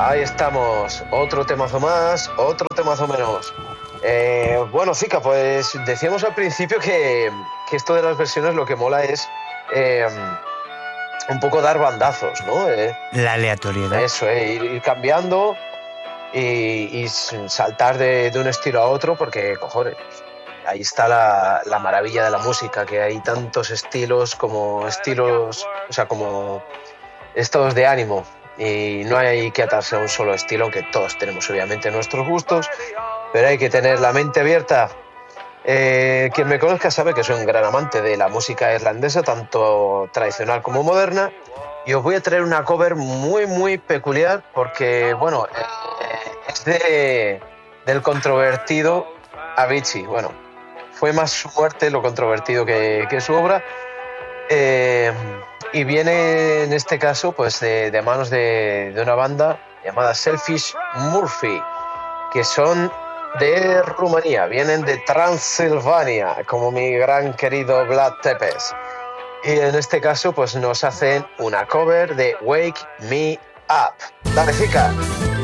Ahí estamos, otro temazo más, otro temazo menos. Bueno, Zika, pues decíamos al principio que esto de las versiones lo que mola es un poco dar bandazos, ¿no? La aleatoriedad. Eso, ir cambiando y saltar de un estilo a otro, porque, cojones, ahí está la maravilla de la música, que hay tantos estilos, o sea, como estados de ánimo. Y no hay que atarse a un solo estilo, aunque todos tenemos obviamente nuestros gustos, pero hay que tener la mente abierta. Quien me conozca sabe que soy un gran amante de la música irlandesa, tanto tradicional como moderna, y os voy a traer una cover muy, muy peculiar, porque, bueno, es del controvertido Avicii. Bueno, fue más su muerte lo controvertido que su obra. Y viene en este caso pues de manos de una banda llamada Selfish Murphy, que son de Rumanía, vienen de Transilvania, como mi gran querido Vlad Tepes. Y en este caso pues nos hacen una cover de Wake Me Up. Dale, Zika.